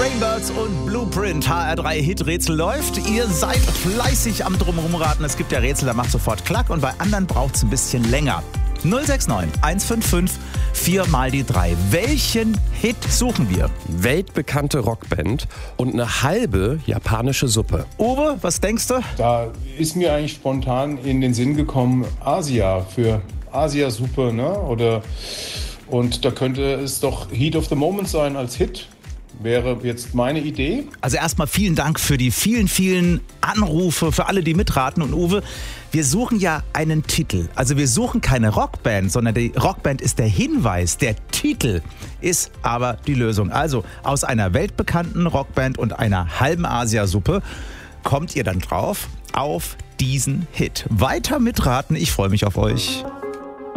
Rainbirds und Blueprint, HR3 Hit-Rätsel läuft. Ihr seid fleißig am Drumherumraten. Es gibt ja Rätsel, da macht sofort Klack und bei anderen braucht es ein bisschen länger. 069 155 4 mal die 3. Welchen Hit suchen wir? Weltbekannte Rockband und eine halbe japanische Suppe. Uwe, was denkst du? Da ist mir eigentlich spontan in den Sinn gekommen, Asia für Asiasuppe, ne? Und da könnte es doch Heat of the Moment sein als Hit. Wäre jetzt meine Idee. Also erstmal vielen Dank für die vielen, vielen Anrufe, für alle, die mitraten. Und Uwe, wir suchen ja einen Titel. Also wir suchen keine Rockband, sondern die Rockband ist der Hinweis. Der Titel ist aber die Lösung. Also aus einer weltbekannten Rockband und einer halben Asiasuppe kommt ihr dann drauf auf diesen Hit. Weiter mitraten, ich freue mich auf euch.